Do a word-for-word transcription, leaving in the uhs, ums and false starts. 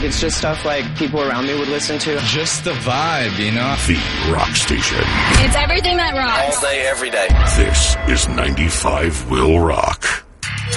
it's just stuff like people around me would listen to. Just the vibe, you know? The Rock Station. It's everything that rocks. All day, every day. This is ninety-five Will Rock.